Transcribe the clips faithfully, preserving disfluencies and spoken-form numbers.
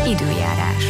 Időjárás.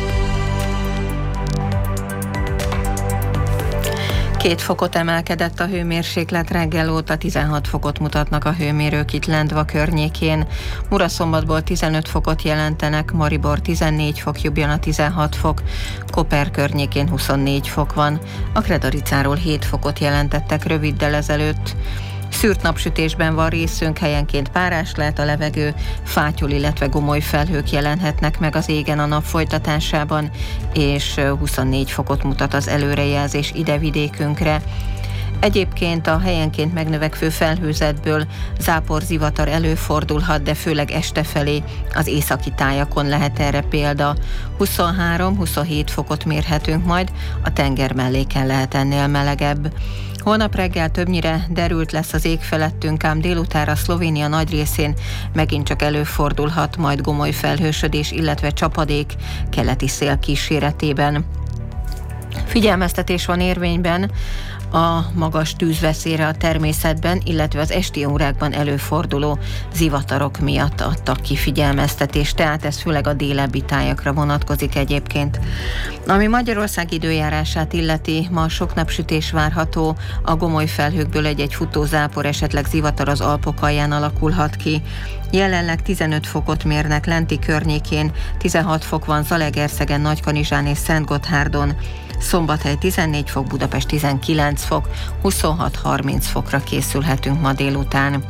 Két fokot emelkedett a hőmérséklet reggel óta, tizenhat fokot mutatnak a hőmérők itt Lendva környékén. Muraszombatból tizenöt fokot jelentenek, Maribor tizennégy fok, Ljubljana tizenhat fok, Koper környékén huszonnégy fok van. A Kredaricáról hét fokot jelentettek röviddel ezelőtt. Szűrt napsütésben van részünk, helyenként párás lehet a levegő, fátyol, illetve gomoly felhők jelenhetnek meg az égen a nap folytatásában, és huszonnégy fokot mutat az előrejelzés ide vidékünkre. Egyébként a helyenként megnövekvő felhőzetből záporzivatar előfordulhat, de főleg este felé az északi tájakon lehet erre példa. huszonhárom-huszonhét fokot mérhetünk majd, a tenger melléken lehet ennél melegebb. Holnap reggel többnyire derült lesz az ég felettünk, ám délutánra Szlovénia nagy részén megint csak előfordulhat majd gomoly felhősödés, illetve csapadék keleti szél kíséretében. Figyelmeztetés van érvényben a magas tűzveszélyre a természetben, illetve az esti órákban előforduló zivatarok miatt adtak ki figyelmeztetést, tehát ez főleg a délebbi tájakra vonatkozik egyébként. Ami Magyarország időjárását illeti, ma sok napsütés várható, a gomoly felhőkből egy-egy futózápor, esetleg zivatar az Alpok alján alakulhat ki. Jelenleg tizenöt fokot mérnek Lenti környékén, tizenhat fok van Zalaegerszegen, Nagykanizsán és Szentgotthárdon, Szombathely tizennégy fok, Budapest tizenkilenc fok, huszonhat-harminc fokra készülhetünk ma délután.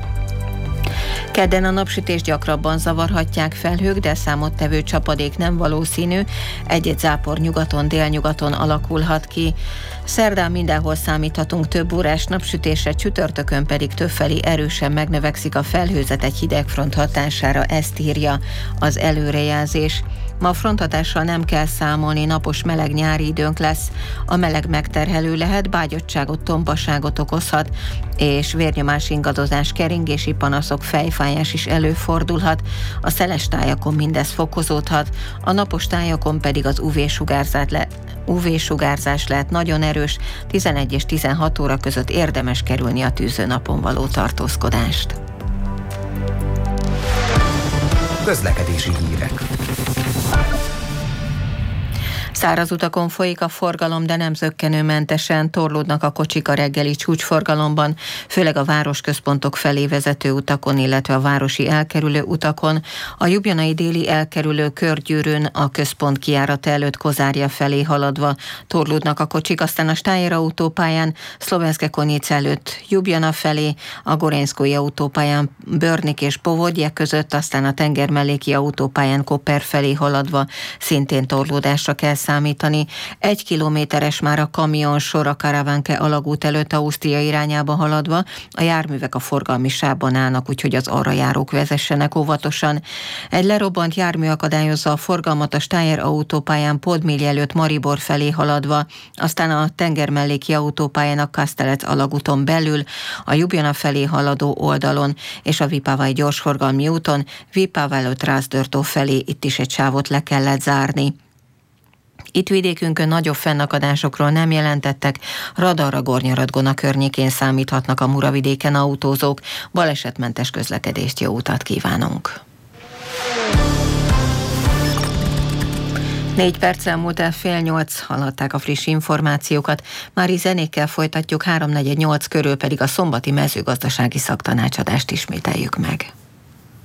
Kedden a napsütés gyakrabban zavarhatják felhők, de számottevő csapadék nem valószínű, egy-egy zápor nyugaton, délnyugaton alakulhat ki. Szerdán mindenhol számíthatunk több órás napsütésre, csütörtökön pedig többfelé erősen megnövekszik a felhőzet egy hidegfront hatására, ezt írja az előrejelzés. Ma fronthatással nem kell számolni, napos meleg nyári időnk lesz. A meleg megterhelő lehet, bágyottságot, tombaságot okozhat, és vérnyomás ingadozás, keringési panaszok, fejfájás is előfordulhat. A szeles tájakon mindez fokozódhat, a napos tájakon pedig az u vé-sugárzás le- u vé-sugárzás lehet nagyon erős, tizenegy és tizenhat óra között érdemes kerülni a tűzőnapon való tartózkodást. Közlekedési hírek. Száraz utakon folyik a forgalom, de nem zökkenőmentesen, torlódnak a kocsik a reggeli csúcsforgalomban, főleg a városközpontok felé vezető utakon, illetve a városi elkerülő utakon. A ljubljanai déli elkerülő körgyűrűn a központ kijárata előtt Kozárja felé haladva torlódnak a kocsik, aztán a Stájer autópályán Szlovenske Konjic előtt Ljubljana felé, a Gorenszkói autópályán Börnik és Povodje között, aztán a tengermelléki autópályán Koper felé haladva szintén torlódásra kell számítani. Egy kilométeres már a kamionsor a Karavánke alagút előtt Ausztria irányába haladva, a járművek a forgalmi sávban állnak, úgyhogy az arra járók vezessenek óvatosan. Egy lerobbant jármű akadályozza a forgalmat a Stájer autópályán Podmilj előtt Maribor felé haladva, aztán a tengermelléki autópályán a Kastelec alagúton belül, a Ljubljana felé haladó oldalon, és a Vipavai gyorsforgalmi úton Vipava előtt Rázdörtó felé itt is egy sávot le kellett zárni. Itt vidékünkön nagyobb fennakadásokról nem jelentettek, radarra Gornyaradgona környékén számíthatnak a Muravidéken autózók, balesetmentes közlekedést, jó utat kívánunk! Négy perccel múlt el fél nyolc, hallhatták a friss információkat. Mári zenékkel folytatjuk, háromnegyed nyolc körül pedig a szombati mezőgazdasági szaktanácsadást ismételjük meg.